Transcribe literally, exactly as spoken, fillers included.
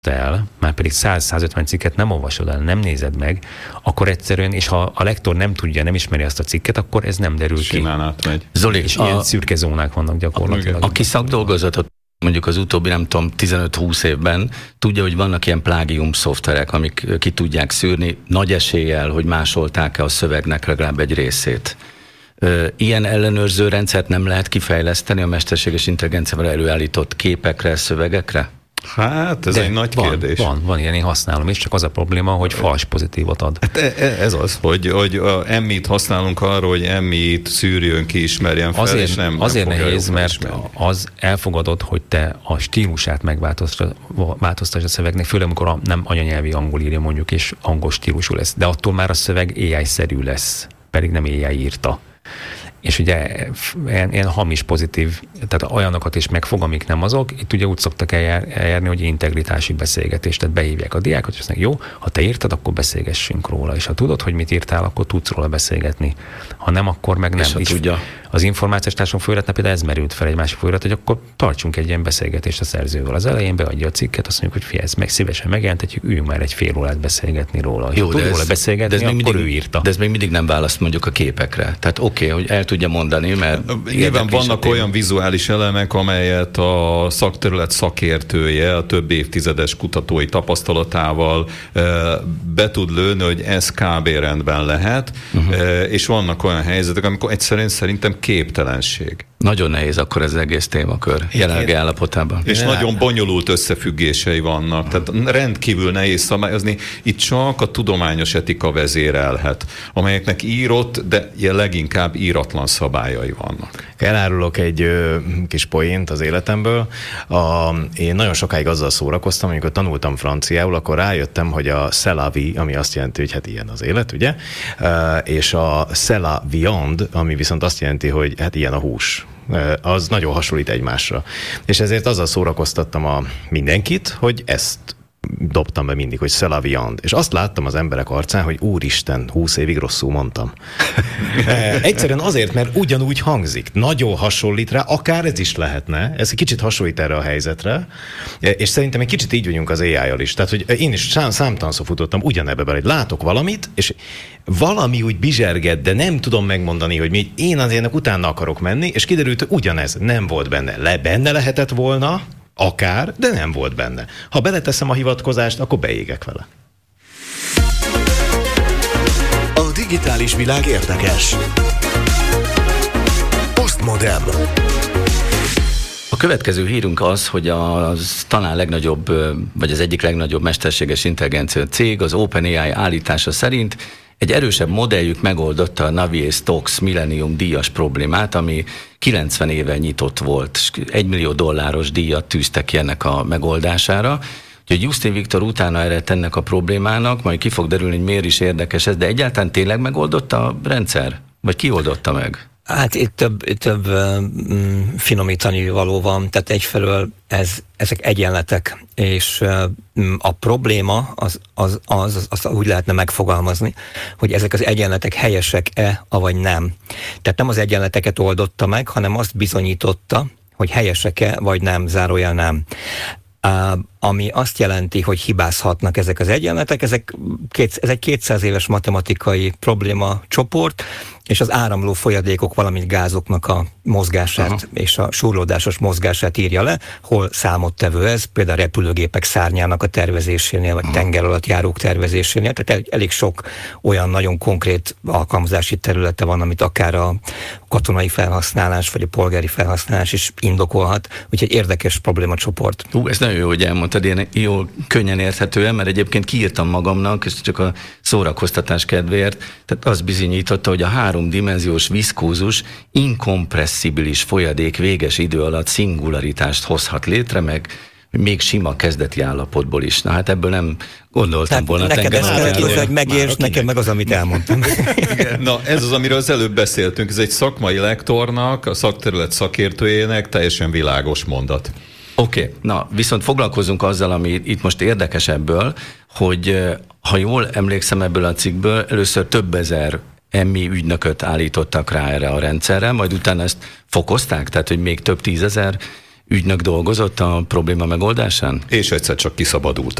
el, már pedig száz-százötven cikket nem olvasod el, nem nézed meg, akkor egyszerűen, és ha a lektor nem tudja, nem ismeri azt a cikket, akkor ez nem derül ki. Simán átmegy. Zoli, és a, ilyen szürke zónák vannak gyakorlatilag. A, aki szakdolgozatot mondjuk az utóbbi, nem tudom, tizenöt-húsz évben tudja, hogy vannak ilyen plágium szoftverek, amik ki tudják szűrni nagy eséllyel, hogy másolták-e a szövegnek legalább egy részét. Ilyen ellenőrző rendszert nem lehet kifejleszteni a mesterséges intelligenciával előállított képekre, szövegekre? Hát, ez De egy nagy van, kérdés. Van, van ilyen, én használom is, csak az a probléma, hogy fals pozitívot ad. Hát ez az, hogy, hogy a emmit használunk arra, hogy emmit szűrjön ki, ismerjen fel, azért, és nem Azért nem nehéz, mert ismerni. az elfogadod, hogy te a stílusát megváltoztasd a szövegnek, főleg amikor a nem anyanyelvi angol írja mondjuk, és angol stílusú lesz. De attól már a szöveg á í-szerű lesz, pedig nem á í írta. És ugye ilyen, ilyen hamis pozitív, tehát olyanokat is megfog, amik nem azok. Itt ugye úgy szoktak eljár, eljárni, hogy integritási beszélgetés, tehát behívják a diákot, és azt mondják, jó, ha te írtad, akkor beszélgessünk róla, és ha tudod, hogy mit írtál, akkor tudsz róla beszélgetni. Ha nem, akkor meg nem. És ha tudja. Az információs társadalom folyóiratnál például ez merült fel egy másik folyóirat, hogy akkor tartsunk egy ilyen beszélgetést a szerzővel. Az elején beadja a cikket, azt mondjuk, hogy figyelj, meg szívesen megjelentetjük, üljünk már egy fél órát beszélgetni róla. Jó, tud róla beszélgetni, de ez akkor mindig, ő írta. De ez még mindig nem választ mondjuk a képekre. Tehát oké, okay, hogy el tudja mondani, mert nyilván vannak olyan vizuális elemek, amelyet a szakterület szakértője a több évtizedes kutatói tapasztalatával be tud lőni, hogy ez kb. Rendben lehet, uh-huh. és vannak olyan helyzetek, amikor egyszerűen szerintem képtelenség. Nagyon nehéz akkor ez az egész témakör jelenlegi állapotában. És ne. nagyon bonyolult összefüggései vannak, tehát rendkívül nehéz szabályozni. Itt csak a tudományos etika vezérelhet, amelyeknek írott, de leginkább íratlan szabályai vannak. Elárulok egy ö, kis poént az életemből. A, én nagyon sokáig azzal szórakoztam, amikor tanultam franciául, akkor rájöttem, hogy a c'est la vie, ami azt jelenti, hogy hát ilyen az élet, ugye? Uh, és a c'est la viande, ami viszont azt jelenti, hogy hát ilyen a hús. Az nagyon hasonlít egymásra. És ezért azzal szórakoztattam a mindenkit, hogy ezt dobtam be mindig, hogy c'est la viande. És azt láttam az emberek arcán, hogy úristen, húsz évig rosszul mondtam. Egyszerűen azért, mert ugyanúgy hangzik. Nagyon hasonlít rá, akár ez is lehetne. Ez egy kicsit hasonlít erre a helyzetre. És szerintem egy kicsit így vagyunk az á í-jal is. Tehát, hogy én is szám, számtalanszor futottam ugyanebbe bele, hogy látok valamit, és valami úgy bizserged, de nem tudom megmondani, hogy mi, én azért utána akarok menni, és kiderült, hogy ugyanez nem volt benne. Le, benne lehetett volna, akár, de nem volt benne. Ha beleteszem a hivatkozást, akkor beégek vele. A digitális világ érdekes. Postmodern. A következő hírünk az, hogy az talán legnagyobb, vagy az egyik legnagyobb mesterséges intelligencia cég, az OpenAI állítása szerint egy erősebb modelljük megoldotta a Navier Stokes Millennium díjas problémát, ami kilencven éve nyitott volt, és egy millió dolláros díjat tűztek ki ennek a megoldására. Úgyhogy Justin Viktor utána eredt ennek a problémának, majd ki fog derülni, hogy miért is érdekes ez, de egyáltalán tényleg megoldotta a rendszer? Vagy ki oldotta meg? Hát itt több, több mm, finomítani való van, tehát egyfelől ez, ezek egyenletek, és mm, a probléma az, az, az, az, az úgy lehetne megfogalmazni, hogy ezek az egyenletek helyesek-e, avagy nem. Tehát nem az egyenleteket oldotta meg, hanem azt bizonyította, hogy helyesek-e, vagy nem, zárójel nem. Uh, ami azt jelenti, hogy hibázhatnak ezek az egyenletek, ezek két, ez egy kétszáz éves matematikai probléma csoport, és az áramló folyadékok, valamint gázoknak a mozgását Aha. és a súrlódásos mozgását írja le, hol számottevő ez, például a repülőgépek szárnyának a tervezésénél, vagy Aha. tenger alatt járók tervezésénél, tehát elég sok olyan nagyon konkrét alkalmazási területe van, amit akár a katonai felhasználás, vagy a polgári felhasználás is indokolhat, úgyhogy érdekes problémacsoport. Hú, ez nagyon jó, hogy elmondtad, ilyen jól, könnyen érthetően, mert egyébként kiírtam magamnak, és csak a szórakoztatás kedvéért, tehát az bizonyította, hogy a háromdimenziós viszkózus, inkompresszibilis folyadék véges idő alatt szingularitást hozhat létre, meg még sima kezdeti állapotból is. Na hát ebből nem gondoltam tehát volna. Neked ezt kell, hogy megérts, nekem meg az, amit elmondtam. Na, ez az, amiről az előbb beszéltünk, ez egy szakmai lektornak, a szakterület szakértőjének teljesen világos mondat. Oké, okay. Na, viszont foglalkozunk azzal, ami itt most érdekes ebből, hogy ha jól emlékszem ebből a cikkből, először több ezer em i ügynököt állítottak rá erre a rendszerre, majd utána ezt fokozták, tehát hogy még több tízezer ügynök dolgozott a probléma megoldásán? És egyszer csak kiszabadult